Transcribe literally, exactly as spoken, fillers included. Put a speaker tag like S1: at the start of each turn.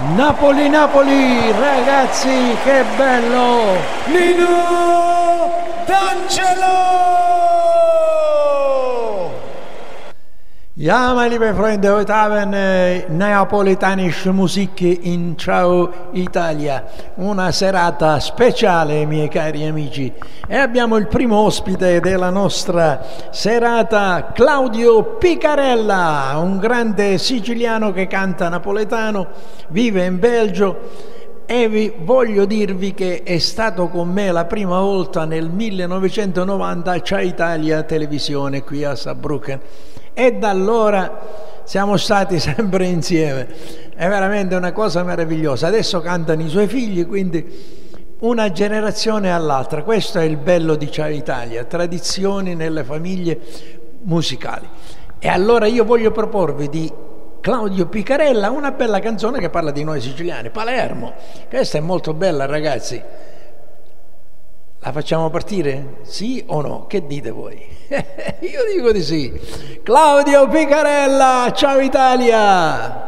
S1: Napoli, Napoli, ragazzi, che bello!
S2: Nino D'Angelo!
S1: Ja, meine liebe Freunde, heute haben äh, neapolitanische Musik in Ciao Italia, una serata speciale, miei cari amici, e abbiamo il primo ospite della nostra serata, Claudio Picarella, un grande siciliano che canta napoletano, vive in Belgio. E vi voglio dirvi che è stato con me la prima volta nel millenovecentonovanta a Ciao Italia Televisione qui a Saarbrücken, e da allora siamo stati sempre insieme. È veramente una cosa meravigliosa. Adesso cantano i suoi figli, quindi una generazione all'altra. Questo è il bello di Ciao Italia, tradizioni nelle famiglie musicali. E allora io voglio proporvi di Claudio Picarella una bella canzone che parla di noi siciliani, Palermo. Questa è molto bella, ragazzi. La facciamo partire? Sì o no? Che dite voi? Io dico di sì. Claudio Picarella, Ciao Italia!